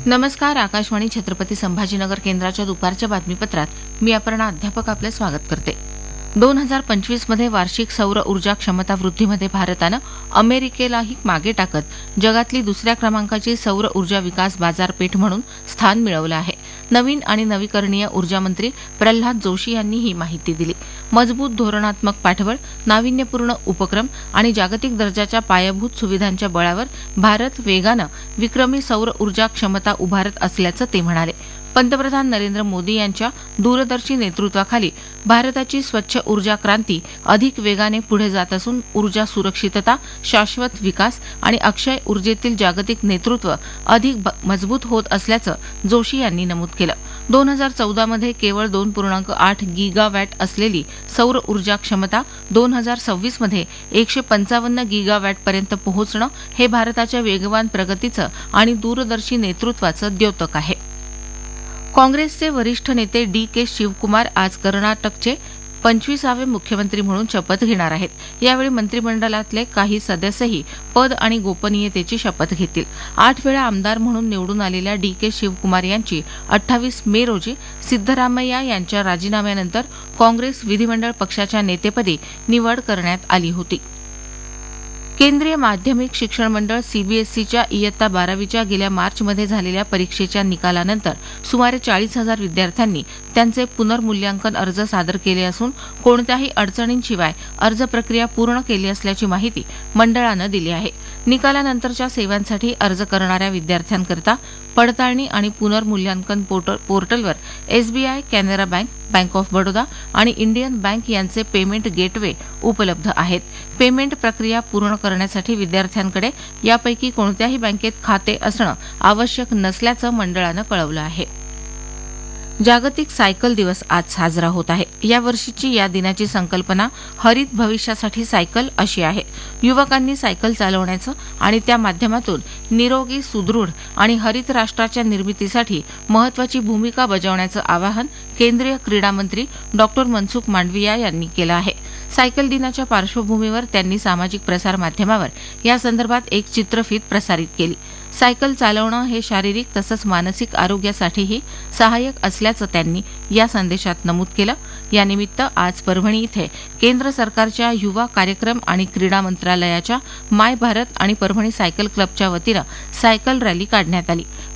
नमस्कार. आकाशवाणी छत्रपती संभाजीनगर केंद्राच्या दुपारच्या बातमीपत्रात मी अपर्णा अध्यापक आपले स्वागत करते. 2025 मध्ये वार्षिक सौर ऊर्जा क्षमता वृद्धीमध्ये भारतानं अमेरिकेलाही मागे टाकत जगातली दुसऱ्या क्रमांकाची सौर ऊर्जा विकास बाजारपेठ म्हणून स्थान मिळवलं आहे. नवीन आणि नवीकरणीय ऊर्जा मंत्री प्रल्हाद जोशी यांनी ही माहिती दिली. मजबूत धोरणात्मक पाठबळ, नाविन्यपूर्ण उपक्रम आणि जागतिक दर्जाच्या पायाभूत सुविधांच्या बळावर भारत वेगानं विक्रमी सौर ऊर्जा क्षमता उभारत असल्याचं ते म्हणाले. पंतप्रधान नरेंद्र मोदी यांच्या दूरदर्शी नेतृत्वाखाली भारताची स्वच्छ ऊर्जा क्रांती अधिक वेगाने पुढे जात असून ऊर्जा सुरक्षितता, शाश्वत विकास आणि अक्षय ऊर्जेतील जागतिक नेतृत्व अधिक मजबूत होत असल्याचं जोशी यांनी नमूद केलं. 2014 मध्ये केवळ 2.8 गीगावॅट असलेली सौर ऊर्जा क्षमता 2026 मध्ये 155 गीगावॅटपर्यंत पोहोचणं हे भारताच्या वेगवान प्रगतीचं आणि दूरदर्शी नेतृत्वाचं द्योतक आहे. काँग्रेसचे वरिष्ठ नेते डी.के. शिवकुमार आज कर्नाटकचे 25वे मुख्यमंत्री म्हणून शपथ घेणार आहेत. यावेळी मंत्रिमंडळातले काही सदस्यही पद आणि गोपनीयतेची शपथ घेतील. 8 वेळा आमदार म्हणून निवडून आलेल्या डी.के. शिवकुमार यांची 28 मे रोजी सिद्धरामय्या यांच्या राजीनाम्यानंतर काँग्रेस विधिमंडळ पक्षाच्या नेतेपदी निवड करण्यात आली होती. केंद्रीय माध्यमिक शिक्षण मंडळ सीबीएसईच्या इयत्ता 12वीच्या गेल्या मार्चमध्ये झालेल्या परीक्षेच्या निकालानंतर सुमारे 40,000 विद्यार्थ्यांनी त्यांचे पुनर्मूल्यांकन अर्ज सादर केले असून कोणत्याही अडचणींशिवाय अर्ज प्रक्रिया पूर्ण केली असल्याची माहिती मंडळानं दिली आहे. निकालानंतरच्या सेवांसाठी अर्ज करणाऱ्या विद्यार्थ्यांकरता पडताळणी आणि पुनर्मूल्यांकन पोर्टलवर SBI, Canara bank, bank of Baroda आणि इंडियन बँक यांचे पेमेंट गेटवे उपलब्ध आहेत. पेमेंट प्रक्रिया पूर्ण करण्यासाठी विद्यार्थ्यांकडे यापैकी कोणत्याही बँकेत खाते असणं आवश्यक नसल्याचं मंडळानं कळवलं आहे. जागतिक सायकल दिवस आज साजरा होत आहे. या वर्षीची या दिनाची संकल्पना हरित भविष्यासाठी सायकल अशी आहे. युवकांनी सायकल चालवण्याचं आणि त्या माध्यमातून निरोगी, सुदृढ आणि हरित राष्ट्राच्या निर्मितीसाठी महत्वाची भूमिका बजावण्याचं आवाहन केंद्रीय क्रीडा मंत्री डॉ. मनसुख मांडविया यांनी केलं आहे. सायकल दिनाच्या पार्श्वभूमीवर त्यांनी सामाजिक प्रसार माध्यमावर यासंदर्भात एक चित्रफीत प्रसारित केली. सायकल चालवणं हे शारीरिक तसंच मानसिक आरोग्यासाठीही सहाय्यक असल्याचं त्यांनी या संदेशात नमूद केलं. यानिमित्त आज परभणी इथे केंद्र सरकारच्या युवा कार्यक्रम आणि क्रीडा मंत्रालयाच्या माय भारत आणि परभणी सायकल क्लबच्या वतीनं सायकल रॅली काढण्यात आली.